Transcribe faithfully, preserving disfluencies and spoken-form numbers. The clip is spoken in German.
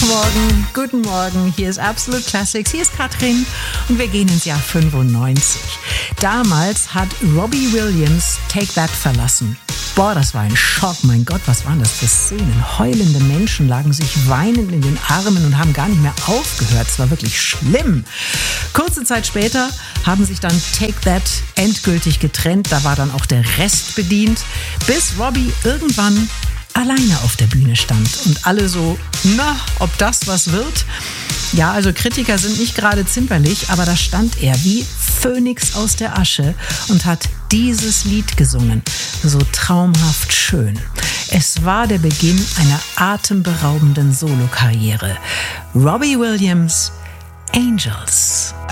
Morgen, guten Morgen, hier ist Absolute Classics, hier ist Katrin und wir gehen ins Jahr fünfundneunzig. Damals hat Robbie Williams Take That verlassen. Boah, das war ein Schock, mein Gott, was waren das für Szenen? Heulende Menschen lagen sich weinend in den Armen und haben gar nicht mehr aufgehört, es war wirklich schlimm. Kurze Zeit später haben sich dann Take That endgültig getrennt, da war dann auch der Rest bedient, bis Robbie irgendwann alleine auf der Bühne stand und alle so, na, ob das was wird? Ja, also Kritiker sind nicht gerade zimperlich, aber da stand er wie Phönix aus der Asche und hat dieses Lied gesungen. So traumhaft schön. Es war der Beginn einer atemberaubenden Solokarriere. Robbie Williams, Angels.